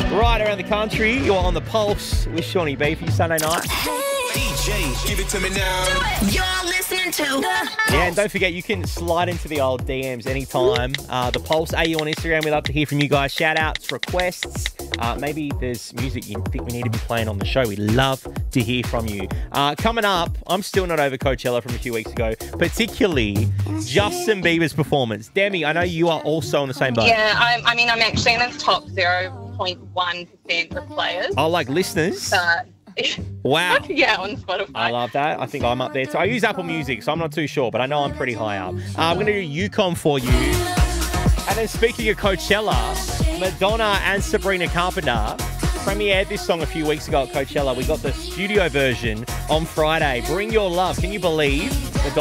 Right around the country, you're on the Pulse with Shawnee B for your Sunday night. DJ, give it to me now. You're listening to Yeah, and don't forget, you can slide into the old DMs anytime. The Pulse AU on Instagram. We'd love to hear from you guys. Shout outs, requests. Maybe there's music you think we need to be playing on the show. We'd love to hear from you. Coming up, I'm still not over Coachella from a few weeks ago, particularly Justin Bieber's performance. Demi, I know you are also on the same boat. Yeah, I'm actually in the top 0.1% of players. Oh, like listeners? Wow. Yeah, on Spotify. I love that. I think I'm up there too. I use Apple Music, so I'm not too sure, but I know I'm pretty high up. I'm going to do Yukon for you. And then speaking of Coachella, Madonna and Sabrina Carpenter premiered this song a few weeks ago at Coachella. We got the studio version on Friday. Bring Your Love. Can you believe